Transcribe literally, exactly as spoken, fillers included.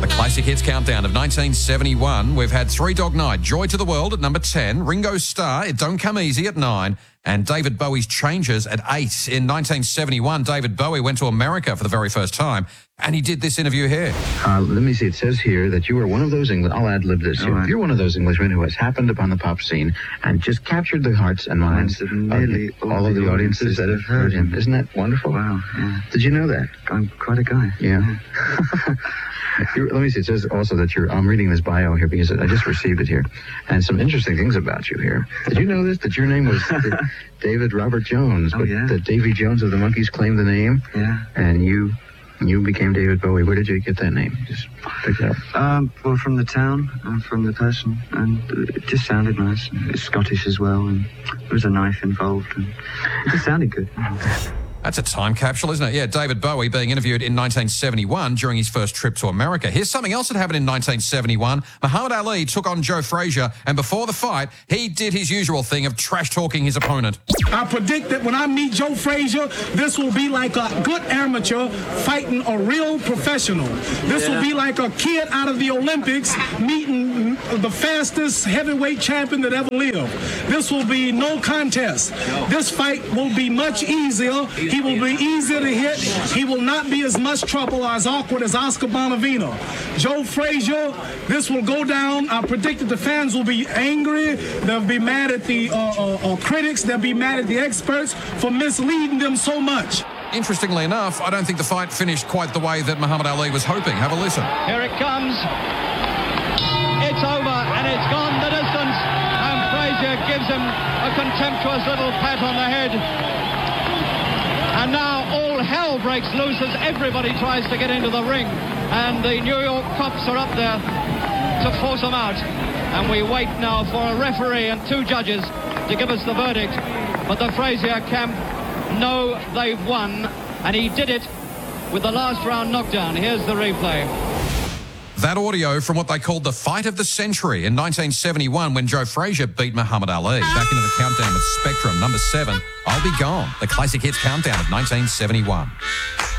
The Classic Hits Countdown of nineteen seventy-one. We've had Three Dog Night, Joy to the World at number ten, Ringo Starr, It Don't Come Easy at nine, and David Bowie's Changes at eight. In nineteen seventy-one, David Bowie went to America for the very first time, and he did this interview here. Uh, let me see. It says here that you are one of those English. I'll ad-lib this. Here. Right. You're one of those Englishmen who has happened upon the pop scene and just captured the hearts and minds of of nearly all, all of the the audiences that have heard him. Isn't that wonderful? Wow. Yeah. Did you know that? I'm quite a guy. Yeah. You're, let me see. It says also that you're. I'm reading this bio here because I just received it here, and some interesting things about you here. Did you know this? That your name was David Robert Jones, Oh, but yeah. that Davy Jones of the Monkees claimed the name, Yeah. and you you became David Bowie. Where did you get that name? Just pick it up. Um, well, from the town, uh, from the person, and it just sounded nice. It's Scottish as well, and there was a knife involved, and it just sounded good. That's a time capsule, isn't it? Yeah, David Bowie being interviewed in nineteen seventy-one during his first trip to America. Here's something else that happened in nineteen seventy-one. Muhammad Ali took on Joe Frazier, and before the fight, he did his usual thing of trash-talking his opponent. I predict that when I meet Joe Frazier, this will be like a good amateur fighting a real professional. This will be like a kid out of the Olympics meeting the fastest heavyweight champion that ever lived. This will be no contest. This fight will be much easier. He will be easier to hit. He will not be as much trouble or as awkward as Oscar Bonavino. Joe Frazier, this will go down. I predict that the fans will be angry. They'll be mad at the uh, uh, uh, critics. They'll be mad at the experts for misleading them so much. Interestingly enough, I don't think the fight finished quite the way that Muhammad Ali was hoping. Have a listen. Here it comes. It's over and it's gone the distance. And Frazier gives him a contemptuous little pat on the head. And now all hell breaks loose as everybody tries to get into the ring. And the New York cops are up there to force them out. And we wait now for a referee and two judges to give us the verdict. But the Frazier camp know they've won. And he did it with the last round knockdown. Here's the replay. That audio from what they called the fight of the century in nineteen seventy-one when Joe Frazier beat Muhammad Ali. Back into the countdown with Spectrum, number seven, I'll Be Gone, the Classic Hits Countdown of nineteen seventy-one.